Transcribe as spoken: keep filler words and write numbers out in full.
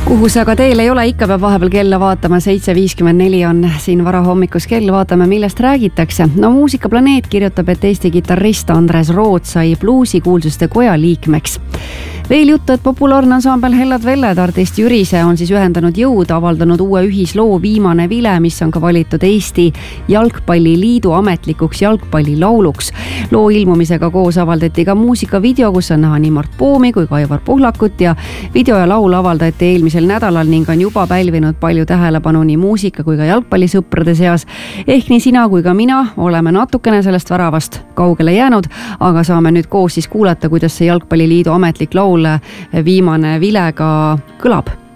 kuhu see aga teel ei ole, ikka peab vahepeal kella vaatama, seitse viiskümmend neli on siin varahommikus kell, vaatame, millest räägitakse. No Muusikaplaneet kirjutab, et Eesti kitarrist Andres Rood sai bluusikuulsuste koja liikmeks. Veel juttu, et populaarne ansambel Hellad Velled artist Jürise on siis ühendanud jõud, avaldanud uue ühisloo Viimane vile, mis on ka valitud Eesti Jalgpalliliidu ametlikuks jalgpallilauluks. Loo ilmumisega koos avaldati ka muusikavideo, kus on näha nii Mart Poomi kui ka Aivar Pohlakut ja video ja laul avaldati eelmisel nädalal ning on juba pälvinud palju tähelepanu nii muusika kui ka jalgpallisõprade seas. Ehk nii sina kui ka mina oleme natukene sellest väravast kaugele jäänud, aga saame nüüd koos siis kuulata, kuidas see Jalgpalliliidu ametlik laul Viimane vile ka kõlab.